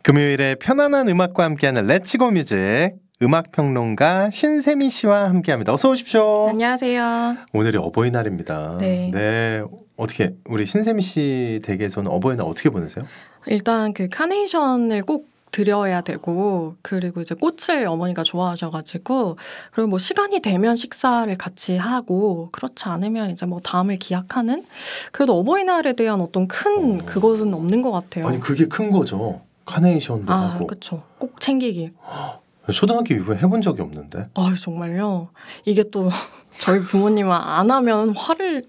금요일에 편안한 음악과 함께하는 렛츠고 뮤직, 음악평론가 신세미 씨와 함께합니다. 어서 오십시오. 안녕하세요. 오늘이 어버이날입니다. 네. 어떻게 우리 신세미 씨 댁에서는 어버이날 어떻게 보내세요? 일단 그 카네이션을 꼭 드려야 되고, 그리고 이제 꽃을 어머니가 좋아하셔가지고, 그리고 뭐 시간이 되면 식사를 같이 하고, 그렇지 않으면 이제 뭐 다음을 기약하는? 그래도 어버이날에 대한 어떤 큰 그것은 없는 것 같아요. 아니 그게 큰 거죠. 카네이션도 하고. 그렇죠. 꼭 챙기기. 초등학교 이후에 해본 적이 없는데. 정말요? 이게 또 저희 부모님은 안 하면 화를...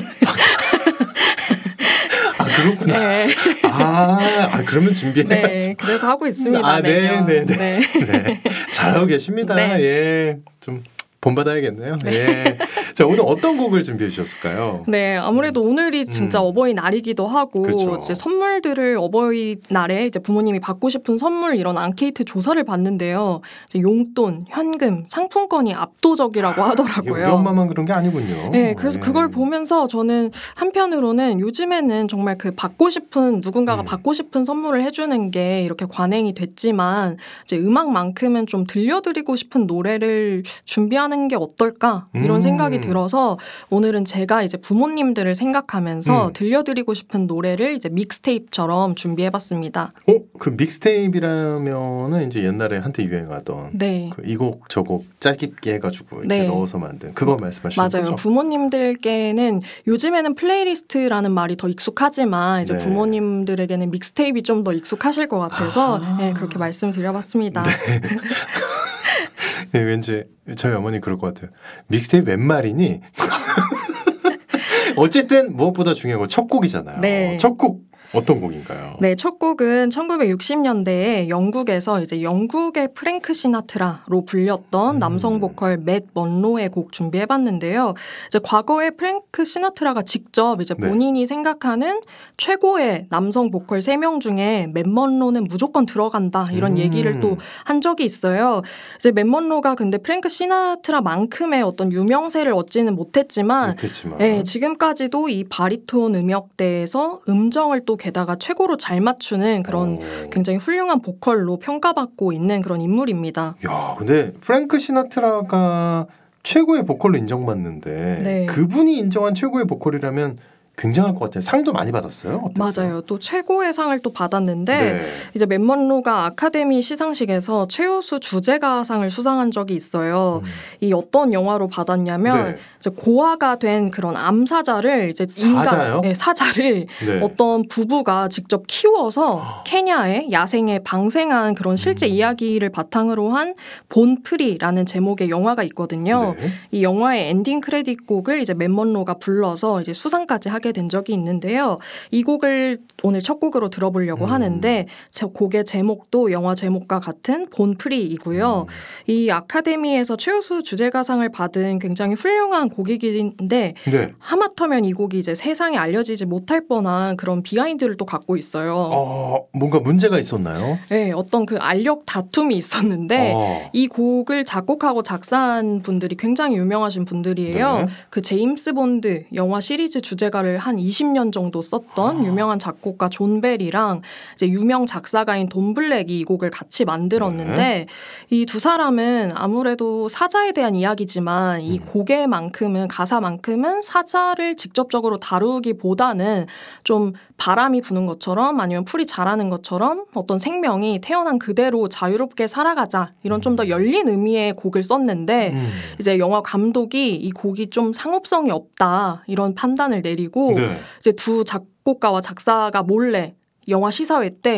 그렇구나. 네. 그러면 준비해야지. 네, 그래서 하고 있습니다. 네. 잘하고 계십니다. 네. 예, 좀 본받아야겠네요. 예. 자, 오늘 어떤 곡을 준비해 주셨을까요? 네, 아무래도 오늘이 진짜 어버이날이기도 하고, 그쵸. 이제 선물들을 어버이날에 이제 부모님이 받고 싶은 선물 이런 앙케이트 조사를 봤는데요. 이제 용돈, 현금, 상품권이 압도적이라고 이게 하더라고요. 우리 엄마만 그런 게 아니군요. 네, 그래서 그걸 보면서 저는 한편으로는 요즘에는 정말 그 누군가가 받고 싶은 선물을 해주는 게 이렇게 관행이 됐지만, 이제 음악만큼은 좀 들려드리고 싶은 노래를 준비하는 게 어떨까 이런 생각이 들어서 오늘은 제가 이제 부모님들을 생각하면서 들려드리고 싶은 노래를 이제 믹스테이프처럼 준비해봤습니다. 그 믹스테이프라면은 이제 옛날에 한때 유행하던 네. 그 이 곡 저 곡 짧게 해가지고 이렇게 네. 넣어서 만든 그거 말씀하시는 맞아요. 거죠? 부모님들께는 요즘에는 플레이리스트라는 말이 더 익숙하지만 이제 네. 부모님들에게는 믹스테이프가 좀 더 익숙하실 것 같아서 네, 그렇게 말씀드려봤습니다. 네, 왠지 저희 어머니 그럴 것 같아요. 믹스테이프 웬 말이니? 어쨌든 무엇보다 중요한 건 첫 곡이잖아요. 네. 첫 곡 어떤 곡인가요? 네, 첫 곡은 1960년대에 영국에서 이제 영국의 프랭크 시나트라로 불렸던 남성 보컬 맷 먼로의 곡 준비해봤는데요. 이제 과거에 프랭크 시나트라가 직접 이제 본인이 생각하는 최고의 남성 보컬 3명 중에 맷 먼로는 무조건 들어간다 이런 얘기를 또 한 적이 있어요. 이제 맷 먼로가 근데 프랭크 시나트라만큼의 어떤 유명세를 얻지는 못했지만 네, 지금까지도 이 바리톤 음역대에서 음정을 또 게다가 최고로 잘 맞추는 그런 굉장히 훌륭한 보컬로 평가받고 있는 그런 인물입니다. 야, 근데 프랭크 시나트라가 최고의 보컬로 인정받는데 네. 그분이 인정한 최고의 보컬이라면 굉장할 것 같아요. 상도 많이 받았어요? 어땠어요? 맞아요. 또 최고의 상을 또 받았는데 네. 이제 맷 먼로가 아카데미 시상식에서 최우수 주제가상을 수상한 적이 있어요. 이 어떤 영화로 받았냐면 이제 고아가 된 그런 암사자를 이제 사자요? 사자를 어떤 부부가 직접 키워서 케냐의 야생에 방생한 그런 실제 이야기를 바탕으로 한 본프리라는 제목의 영화가 있거든요. 네. 이 영화의 엔딩 크레딧 곡을 이제 맷 먼로가 불러서 이제 수상까지 하게 된 적이 있는데요. 이 곡을 오늘 첫 곡으로 들어보려고 하는데 제 곡의 제목도 영화 제목과 같은 본프리이고요. 이 아카데미에서 최우수 주제가상을 받은 굉장히 훌륭한 곡이긴데 하마터면 이 곡이 이제 세상에 알려지지 못할 뻔한 그런 비하인드를 또 갖고 있어요. 뭔가 문제가 있었나요? 네, 어떤 그 알력 다툼이 있었는데 이 곡을 작곡하고 작사한 분들이 굉장히 유명하신 분들이에요. 네. 그 제임스 본드 영화 시리즈 주제가를 한 20년 정도 썼던 유명한 작곡가 존 벨이랑 이제 유명 작사가인 돈 블랙이 이 곡을 같이 만들었는데 이 두 사람은 아무래도 사자에 대한 이야기지만 이 곡에만큼은 가사만큼은 사자를 직접적으로 다루기보다는 좀 바람이 부는 것처럼 아니면 풀이 자라는 것처럼 어떤 생명이 태어난 그대로 자유롭게 살아가자 이런 좀 더 열린 의미의 곡을 썼는데 이제 영화 감독이 이 곡이 좀 상업성이 없다 이런 판단을 내리고 이제 두 작곡가와 작사가 몰래 영화 시사회 때